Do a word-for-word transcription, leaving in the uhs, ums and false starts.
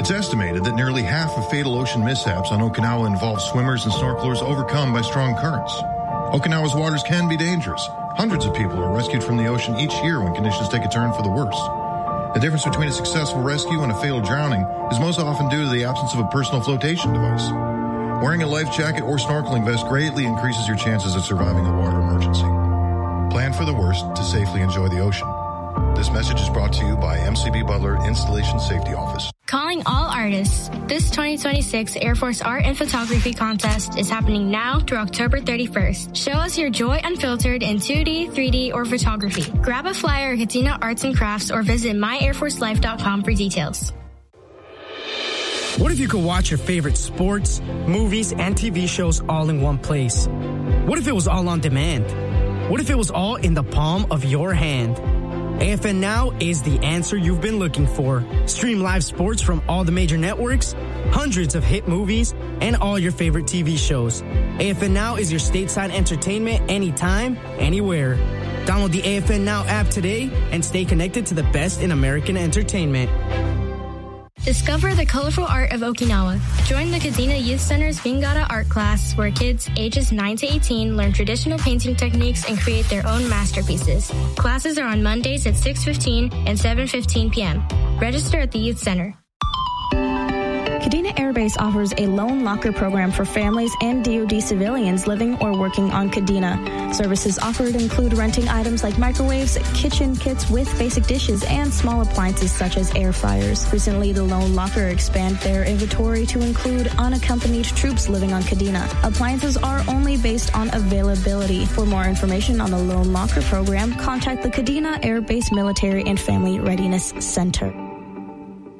It's estimated that nearly half of fatal ocean mishaps on Okinawa involve swimmers and snorkelers overcome by strong currents. Okinawa's waters can be dangerous. Hundreds of people are rescued from the ocean each year when conditions take a turn for the worst. The difference between a successful rescue and a fatal drowning is most often due to the absence of a personal flotation device. Wearing a life jacket or snorkeling vest greatly increases your chances of surviving a water emergency. Plan for the worst to safely enjoy the ocean. This message is brought to you by M C B Butler Installation Safety Office. Calling all artists. This twenty twenty-six Air Force Art and Photography Contest is happening now through October thirty-first. Show us your joy unfiltered in two D, three D, or photography. Grab a flyer at Katina Arts and Crafts or visit my air force life dot com for details. What if you could watch your favorite sports, movies, and T V shows all in one place? What if it was all on demand? What if it was all in the palm of your hand? A F N Now is the answer you've been looking for. Stream live sports from all the major networks, hundreds of hit movies, and all your favorite T V shows. A F N Now is your stateside entertainment anytime, anywhere. Download the A F N Now app today and stay connected to the best in American entertainment. Discover the colorful art of Okinawa. Join the Kadena Youth Center's Bingara art class, where kids ages nine to eighteen learn traditional painting techniques and create their own masterpieces. Classes are on Mondays at six fifteen and seven fifteen p.m. Register at the Youth Center. Kadena Air Base offers a loan locker program for families and D O D civilians living or working on Kadena. Services offered include renting items like microwaves, kitchen kits with basic dishes, and small appliances such as air fryers. Recently, the loan locker expanded their inventory to include unaccompanied troops living on Kadena. Appliances are only based on availability. For more information on the loan locker program, contact the Kadena Air Base Military and Family Readiness Center.